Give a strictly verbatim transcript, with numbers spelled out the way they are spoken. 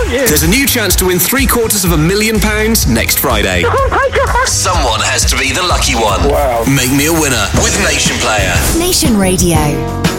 aren't you? There's a new chance to win three quarters of a million pounds next Friday. Oh my God. Someone has to be the lucky one. Wow. Make me a winner with Nation Player. Nation Radio.